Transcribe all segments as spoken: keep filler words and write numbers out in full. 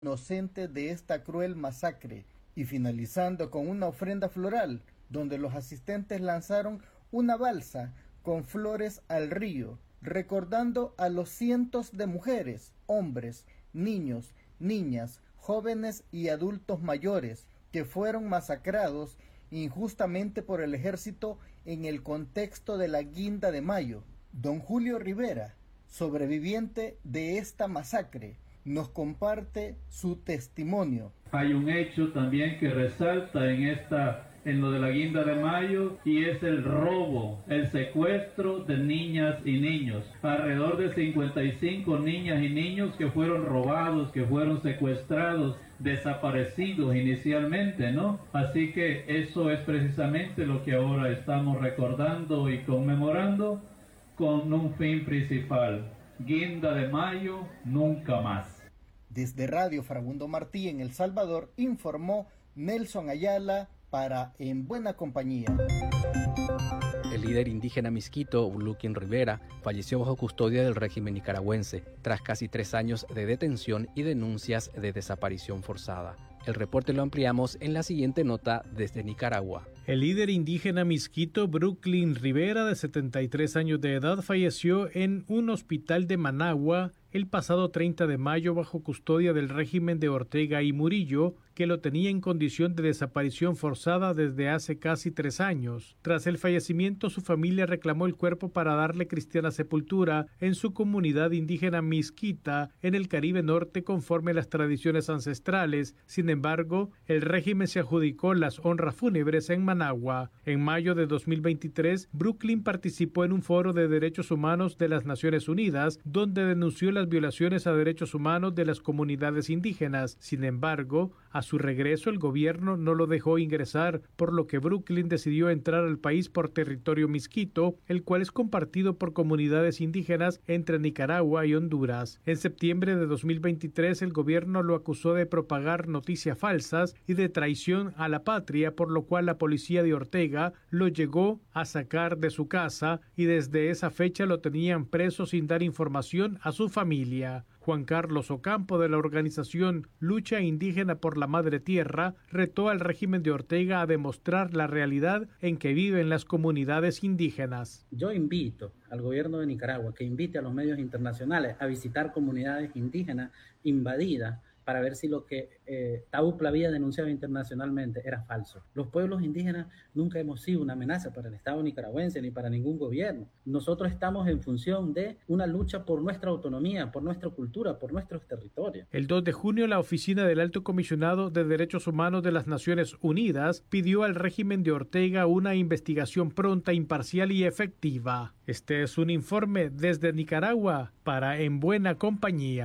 inocentes de esta cruel masacre, y finalizando con una ofrenda floral, donde los asistentes lanzaron una balsa con flores al río, recordando a los cientos de mujeres, hombres, niños, niñas, jóvenes y adultos mayores que fueron masacrados injustamente por el ejército en el contexto de la Guinda de Mayo. Don Julio Rivera, sobreviviente de esta masacre, nos comparte su testimonio. Hay un hecho también que resalta en esta en lo de la Guinda de Mayo, y es el robo, el secuestro de niñas y niños. Alrededor de cincuenta y cinco niñas y niños que fueron robados, que fueron secuestrados, desaparecidos inicialmente, ¿no? Así que eso es precisamente lo que ahora estamos recordando y conmemorando con un fin principal. Guinda de Mayo, nunca más. Desde Radio Fragundo Martí en El Salvador, informó Nelson Ayala para En Buena Compañía. El líder indígena Miskito, Brooklyn Rivera, falleció bajo custodia del régimen nicaragüense, tras casi tres años de detención y denuncias de desaparición forzada. El reporte lo ampliamos en la siguiente nota desde Nicaragua. El líder indígena Miskito, Brooklyn Rivera, de setenta y tres años de edad, falleció en un hospital de Managua el pasado treinta de mayo bajo custodia del régimen de Ortega y Murillo, que lo tenía en condición de desaparición forzada desde hace casi tres años. Tras el fallecimiento, su familia reclamó el cuerpo para darle cristiana sepultura en su comunidad indígena Miskita, en el Caribe Norte, conforme a las tradiciones ancestrales. Sin embargo, el régimen se adjudicó las honras fúnebres en Managua. En mayo de dos mil veintitrés, Brooklyn participó en un foro de derechos humanos de las Naciones Unidas, donde denunció las violaciones a derechos humanos de las comunidades indígenas. Sin embargo, a su regreso el gobierno no lo dejó ingresar, por lo que Brooklyn decidió entrar al país por territorio miskito, el cual es compartido por comunidades indígenas entre Nicaragua y Honduras. En septiembre de dos mil veintitrés el gobierno lo acusó de propagar noticias falsas y de traición a la patria, por lo cual la policía de Ortega lo llegó a sacar de su casa y desde esa fecha lo tenían preso sin dar información a su familia. Juan Carlos Ocampo, de la organización Lucha Indígena por la Madre Tierra, retó al régimen de Ortega a demostrar la realidad en que viven las comunidades indígenas. Yo invito al gobierno de Nicaragua que invite a los medios internacionales a visitar comunidades indígenas invadidas para ver si lo que eh, Taupla había denunciado internacionalmente era falso. Los pueblos indígenas nunca hemos sido una amenaza para el Estado nicaragüense ni para ningún gobierno. Nosotros estamos en función de una lucha por nuestra autonomía, por nuestra cultura, por nuestros territorios. El dos de junio, la Oficina del Alto Comisionado de Derechos Humanos de las Naciones Unidas pidió al régimen de Ortega una investigación pronta, imparcial y efectiva. Este es un informe desde Nicaragua para En Buena Compañía.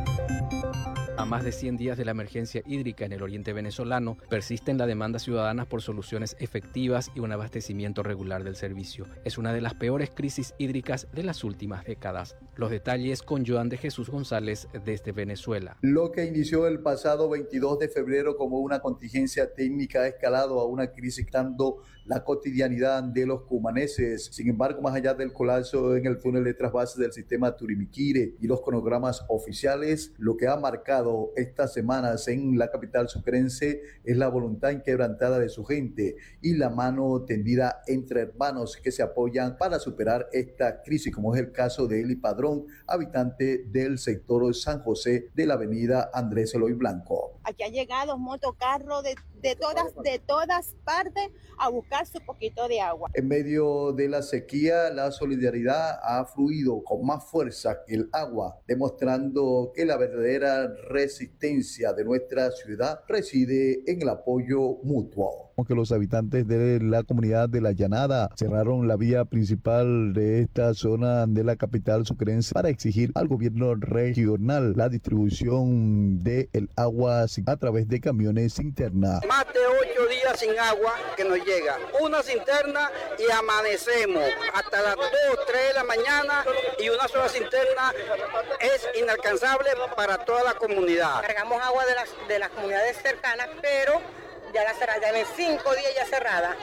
A más de cien días de la emergencia hídrica en el oriente venezolano, persisten las demandas ciudadanas por soluciones efectivas y un abastecimiento regular del servicio. Es una de las peores crisis hídricas de las últimas décadas. Los detalles con Joan de Jesús González desde Venezuela. Lo que inició el pasado veintidós de febrero como una contingencia técnica ha escalado a una crisis dando la cotidianidad de los cumaneses. Sin embargo, más allá del colapso en el túnel de trasvase del sistema Turimiquire y los cronogramas oficiales, lo que ha marcado estas semanas en la capital sucrense es la voluntad inquebrantada de su gente y la mano tendida entre hermanos que se apoyan para superar esta crisis, como es el caso de Eli Padrón, habitante del sector San José de la avenida Andrés Eloy Blanco. Aquí ha llegado motocarro de, de, todas, de todas partes a buscar su poquito de agua. En medio de la sequía, la solidaridad ha fluido con más fuerza que el agua, demostrando que la verdadera resistencia de nuestra ciudad reside en el apoyo mutuo. Que los habitantes de la comunidad de La Llanada cerraron la vía principal de esta zona de la capital sucrense para exigir al gobierno regional la distribución del agua a través de camiones cisterna. Más de ocho días sin agua que nos llega, una cisterna y amanecemos hasta las dos, tres de la mañana y una sola cisterna es inalcanzable para toda la comunidad. Cargamos agua de las, de las comunidades cercanas, pero ya la cerrada, ya en cinco días ya cerrada.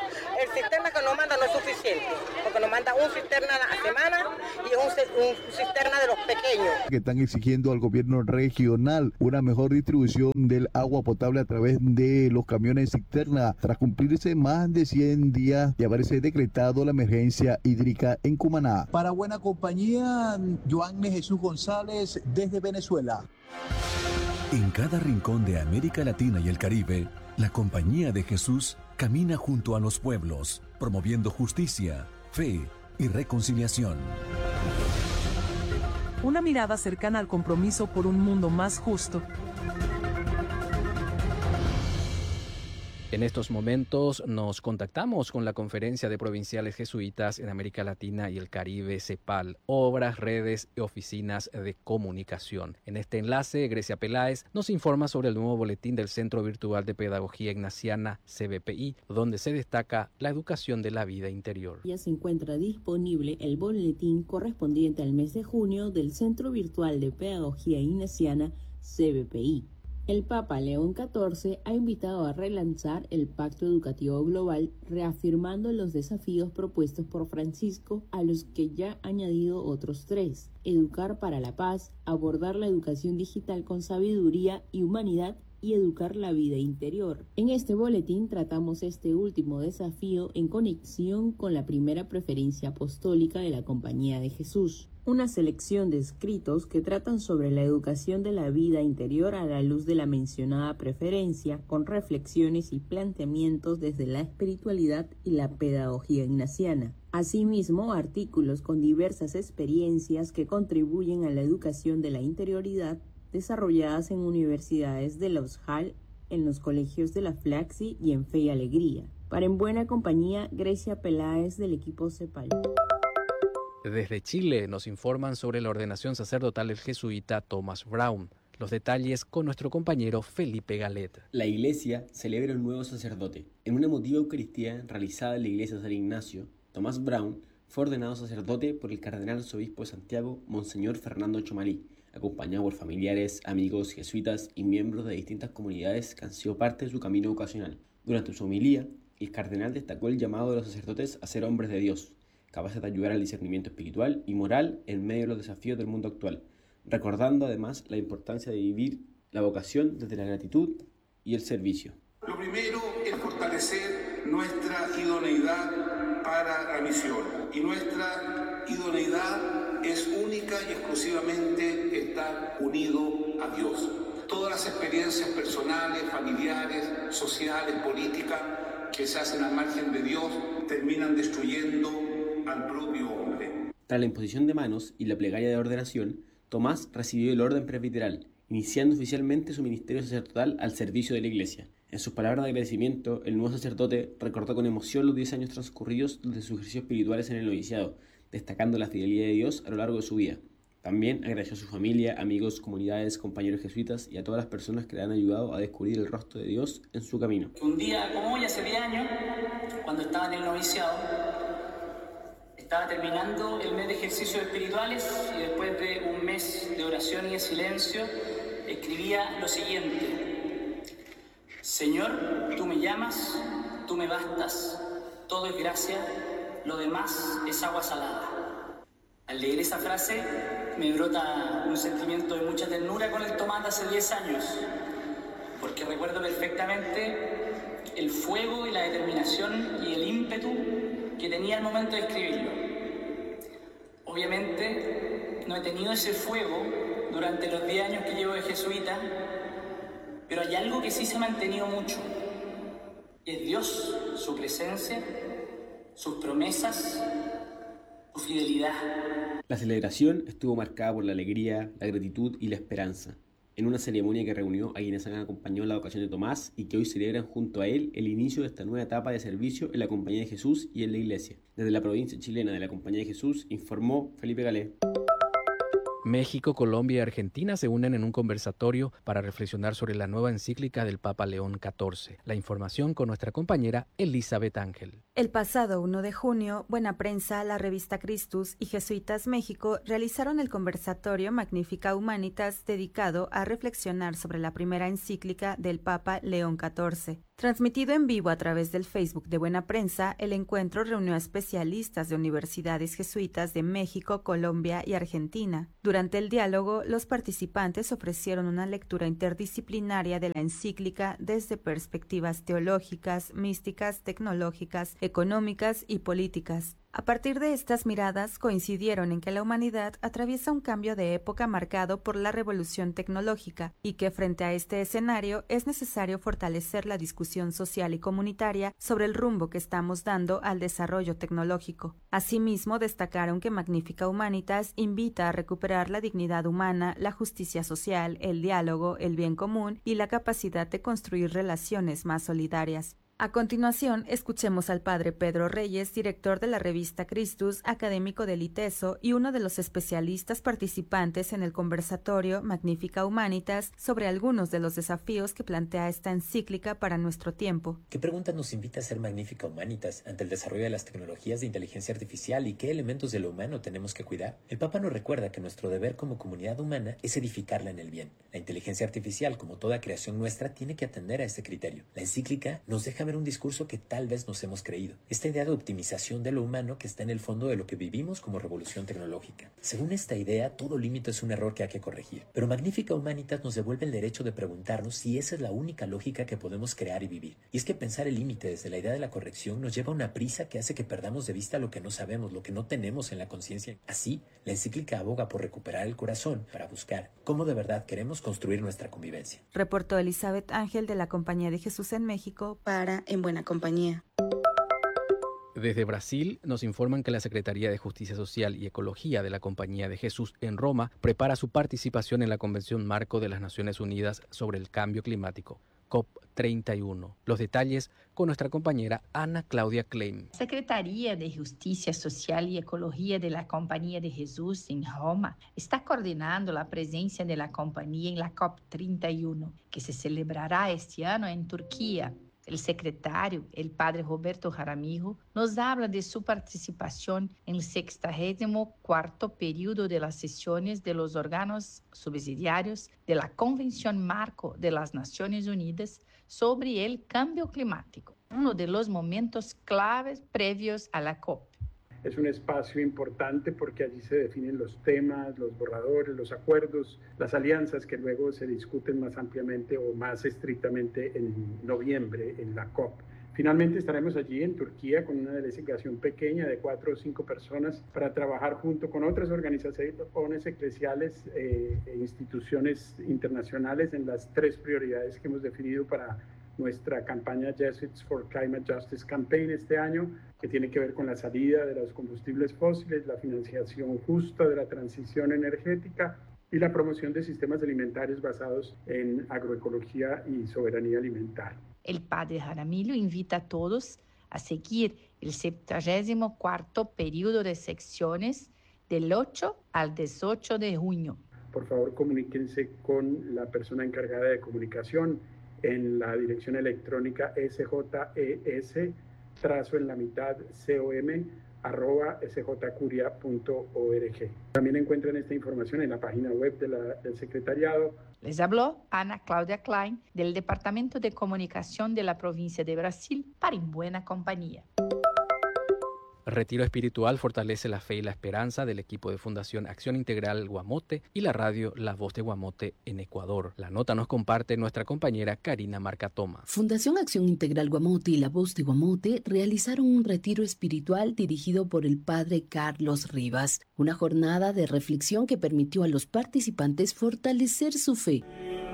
el cisterna que nos manda no es suficiente, porque nos manda un cisterna a la semana y es un, un cisterna de los pequeños. Que están exigiendo al gobierno regional una mejor distribución del agua potable a través de los camiones cisterna, tras cumplirse más de cien días de haberse decretado la emergencia hídrica en Cumaná. Para Buena Compañía, Joanne Jesús González desde Venezuela. En cada rincón de América Latina y el Caribe, la Compañía de Jesús camina junto a los pueblos, promoviendo justicia, fe y reconciliación. Una mirada cercana al compromiso por un mundo más justo. En estos momentos nos contactamos con la Conferencia de Provinciales Jesuitas en América Latina y el Caribe, CEPAL, obras, redes y oficinas de comunicación. En este enlace, Grecia Peláez nos informa sobre el nuevo boletín del Centro Virtual de Pedagogía Ignaciana, C V P I, donde se destaca la educación de la vida interior. Ya se encuentra disponible el boletín correspondiente al mes de junio del Centro Virtual de Pedagogía Ignaciana, C V P I. El Papa León catorce ha invitado a relanzar el Pacto Educativo Global, reafirmando los desafíos propuestos por Francisco, a los que ya ha añadido otros tres: educar para la paz, abordar la educación digital con sabiduría y humanidad, y educar la vida interior. En este boletín tratamos este último desafío en conexión con la primera preferencia apostólica de la Compañía de Jesús. Una selección de escritos que tratan sobre la educación de la vida interior a la luz de la mencionada preferencia, con reflexiones y planteamientos desde la espiritualidad y la pedagogía ignaciana. Asimismo, artículos con diversas experiencias que contribuyen a la educación de la interioridad, desarrolladas en universidades de la U S J A L, en los colegios de la Flaxi y en Fe y Alegría. Para En Buena Compañía, Grecia Peláez del equipo CEPAL. Desde Chile nos informan sobre la ordenación sacerdotal del jesuita Thomas Brown. Los detalles con nuestro compañero Felipe Galet. La iglesia celebra un nuevo sacerdote. En una emotiva Eucaristía realizada en la iglesia de San Ignacio, Thomas Brown fue ordenado sacerdote por el cardenal arzobispo de Santiago, Monseñor Fernando Chomalí, acompañado por familiares, amigos, jesuitas y miembros de distintas comunidades que han sido parte de su camino vocacional. Durante su homilía, el cardenal destacó el llamado de los sacerdotes a ser hombres de Dios, capaces de ayudar al discernimiento espiritual y moral en medio de los desafíos del mundo actual, recordando además la importancia de vivir la vocación desde la gratitud y el servicio. Lo primero es fortalecer nuestra idoneidad para la misión, y nuestra idoneidad es única y exclusivamente estar unido a Dios. Todas las experiencias personales, familiares, sociales, políticas que se hacen al margen de Dios terminan destruyendo al propio hombre. Tras la imposición de manos y la plegaria de ordenación, Tomás recibió el orden presbiteral, iniciando oficialmente su ministerio sacerdotal al servicio de la Iglesia. En sus palabras de agradecimiento, el nuevo sacerdote recordó con emoción los diez años transcurridos desde sus ejercicios espirituales en el noviciado, destacando la fidelidad de Dios a lo largo de su vida. También agradeció a su familia, amigos, comunidades, compañeros jesuitas y a todas las personas que le han ayudado a descubrir el rostro de Dios en su camino. Un día como hoy, hace diez años, cuando estaba en el noviciado, estaba terminando el mes de ejercicios espirituales y después de un mes de oración y de silencio, escribía lo siguiente: Señor, tú me llamas, tú me bastas, todo es gracia, lo demás es agua salada. Al leer esa frase me brota un sentimiento de mucha ternura con el Tomás de hace diez años, porque recuerdo perfectamente el fuego y la determinación y el ímpetu que tenía al momento de escribirlo. Obviamente no he tenido ese fuego durante los diez años que llevo de jesuita, pero hay algo que sí se ha mantenido mucho, y es Dios, su presencia, sus promesas, su fidelidad. La celebración estuvo marcada por la alegría, la gratitud y la esperanza, en una ceremonia que reunió a quienes han acompañado la vocación de Tomás y que hoy celebran junto a él el inicio de esta nueva etapa de servicio en la Compañía de Jesús y en la Iglesia. Desde la provincia chilena de la Compañía de Jesús, informó Felipe Galé. México, Colombia y Argentina se unen en un conversatorio para reflexionar sobre la nueva encíclica del Papa León catorce. La información con nuestra compañera Elizabeth Ángel. El pasado uno de junio, Buena Prensa, la revista Christus y Jesuitas México realizaron el conversatorio Magnificat Humanitas dedicado a reflexionar sobre la primera encíclica del Papa León catorce. Transmitido en vivo a través del Facebook de Buena Prensa, el encuentro reunió a especialistas de universidades jesuitas de México, Colombia y Argentina. Durante el diálogo, los participantes ofrecieron una lectura interdisciplinaria de la encíclica desde perspectivas teológicas, místicas, tecnológicas, económicas y políticas. A partir de estas miradas, coincidieron en que la humanidad atraviesa un cambio de época marcado por la revolución tecnológica y que frente a este escenario es necesario fortalecer la discusión social y comunitaria sobre el rumbo que estamos dando al desarrollo tecnológico. Asimismo, destacaron que Magnifica Humanitas invita a recuperar la dignidad humana, la justicia social, el diálogo, el bien común y la capacidad de construir relaciones más solidarias. A continuación, escuchemos al padre Pedro Reyes, director de la revista Christus, académico del ITESO y uno de los especialistas participantes en el conversatorio Magnifica Humanitas, sobre algunos de los desafíos que plantea esta encíclica para nuestro tiempo. ¿Qué pregunta nos invita a ser Magnifica Humanitas ante el desarrollo de las tecnologías de inteligencia artificial y qué elementos de lo humano tenemos que cuidar? El Papa nos recuerda que nuestro deber como comunidad humana es edificarla en el bien. La inteligencia artificial, como toda creación nuestra, tiene que atender a este criterio. La encíclica nos deja ver un discurso que tal vez nos hemos creído. Esta idea de optimización de lo humano que está en el fondo de lo que vivimos como revolución tecnológica. Según esta idea, todo límite es un error que hay que corregir. Pero Magnifica Humanitas nos devuelve el derecho de preguntarnos si esa es la única lógica que podemos crear y vivir. Y es que pensar el límite desde la idea de la corrección nos lleva a una prisa que hace que perdamos de vista lo que no sabemos, lo que no tenemos en la conciencia. Así, la encíclica aboga por recuperar el corazón para buscar cómo de verdad queremos construir nuestra convivencia. Reportó Elizabeth Ángel de la Compañía de Jesús en México para En Buena Compañía. Desde Brasil nos informan que la Secretaría de Justicia Social y Ecología de la Compañía de Jesús en Roma prepara su participación en la Convención Marco de las Naciones Unidas sobre el Cambio Climático, COP treinta y uno. Los detalles con nuestra compañera Ana Claudia Klein. La Secretaría de Justicia Social y Ecología de la Compañía de Jesús en Roma está coordinando la presencia de la compañía en la COP treinta y uno, que se celebrará este año en Turquía. El secretario, el padre Roberto Jaramillo, nos habla de su participación en el sexagésimo cuarto periodo de las sesiones de los órganos subsidiarios de la Convención Marco de las Naciones Unidas sobre el Cambio Climático, uno de los momentos claves previos a la COP. Es un espacio importante porque allí se definen los temas, los borradores, los acuerdos, las alianzas que luego se discuten más ampliamente o más estrictamente en noviembre en la COP. Finalmente estaremos allí en Turquía con una delegación pequeña de cuatro o cinco personas para trabajar junto con otras organizaciones eclesiales eh, e instituciones internacionales en las tres prioridades que hemos definido para nuestra campaña Jesuits for Climate Justice Campaign este año, que tiene que ver con la salida de los combustibles fósiles, la financiación justa de la transición energética y la promoción de sistemas alimentarios basados en agroecología y soberanía alimentaria. El padre Jaramillo invita a todos a seguir el septuagésimo cuarto periodo de secciones del ocho al dieciocho de junio. Por favor, comuníquense con la persona encargada de comunicación en la dirección electrónica S J E S, trazo en la mitad, com, arroba s j curia punto org. También encuentran esta información en la página web de la, del secretariado. Les habló Ana Claudia Klein, del Departamento de Comunicación de la Provincia de Brasil, para En Buena Compañía. Retiro espiritual fortalece la fe y la esperanza del equipo de Fundación Acción Integral Guamote y la radio La Voz de Guamote en Ecuador. La nota nos comparte nuestra compañera Karina Marcatoma. Fundación Acción Integral Guamote y La Voz de Guamote realizaron un retiro espiritual dirigido por el padre Carlos Rivas, una jornada de reflexión que permitió a los participantes fortalecer su fe.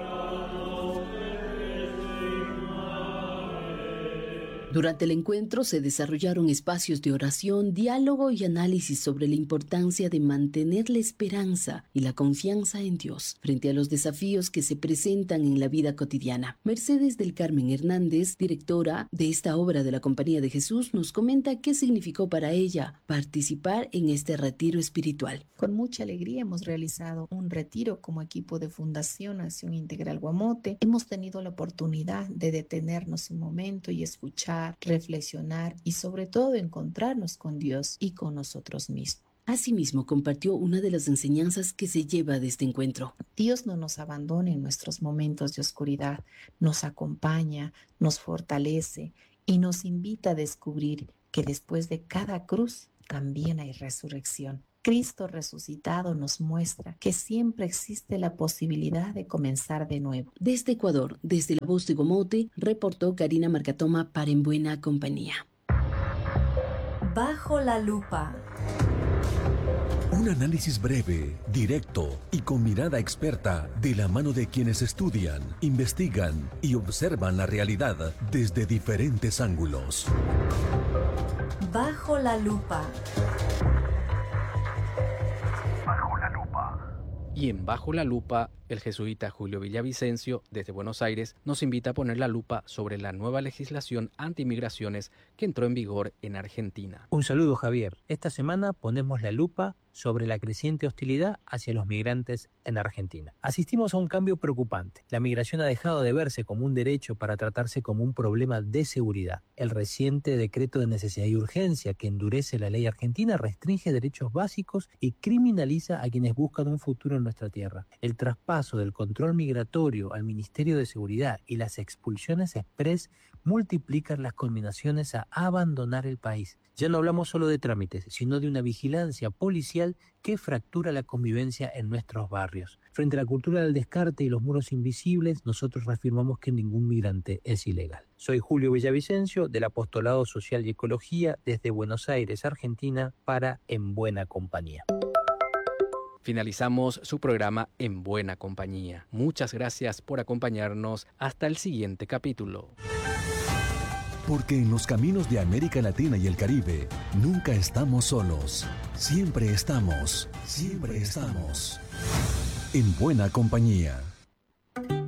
Durante el encuentro se desarrollaron espacios de oración, diálogo y análisis sobre la importancia de mantener la esperanza y la confianza en Dios frente a los desafíos que se presentan en la vida cotidiana. Mercedes del Carmen Hernández, directora de esta obra de la Compañía de Jesús, nos comenta qué significó para ella participar en este retiro espiritual. Con mucha alegría hemos realizado un retiro como equipo de Fundación Acción Integral Guamote. Hemos tenido la oportunidad de detenernos un momento y escuchar, reflexionar y sobre todo encontrarnos con Dios y con nosotros mismos. Asimismo, compartió una de las enseñanzas que se lleva de este encuentro. Dios no nos abandona en nuestros momentos de oscuridad, nos acompaña, nos fortalece y nos invita a descubrir que después de cada cruz también hay resurrección. Cristo resucitado nos muestra que siempre existe la posibilidad de comenzar de nuevo. Desde Ecuador, desde la voz de Gomote, reportó Karina Marcatoma para En Buena Compañía. Bajo la lupa. Un análisis breve, directo y con mirada experta de la mano de quienes estudian, investigan y observan la realidad desde diferentes ángulos. Bajo la lupa. Bajo la lupa. Y en Bajo la Lupa, el jesuita Julio Villavicencio, desde Buenos Aires, nos invita a poner la lupa sobre la nueva legislación antimigraciones que entró en vigor en Argentina. Un saludo, Javier. Esta semana ponemos la lupa sobre la creciente hostilidad hacia los migrantes en Argentina. Asistimos a un cambio preocupante. La migración ha dejado de verse como un derecho para tratarse como un problema de seguridad. El reciente decreto de necesidad y urgencia que endurece la ley argentina restringe derechos básicos y criminaliza a quienes buscan un futuro en nuestra tierra. El traspaso del control migratorio al Ministerio de Seguridad y las expulsiones express multiplican las conminaciones a abandonar el país. Ya no hablamos solo de trámites, sino de una vigilancia policial que fractura la convivencia en nuestros barrios. Frente a la cultura del descarte y los muros invisibles, nosotros reafirmamos que ningún migrante es ilegal. Soy Julio Villavicencio, del Apostolado Social y Ecología, desde Buenos Aires, Argentina, para En Buena Compañía. Finalizamos su programa En Buena Compañía. Muchas gracias por acompañarnos. Hasta el siguiente capítulo. Porque en los caminos de América Latina y el Caribe nunca estamos solos. Siempre estamos, siempre estamos en buena compañía.